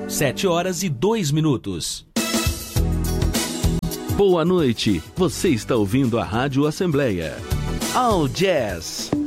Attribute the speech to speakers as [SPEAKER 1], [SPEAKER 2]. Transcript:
[SPEAKER 1] 7h02.
[SPEAKER 2] Boa noite, você está ouvindo a Rádio Assembleia. All Jazz.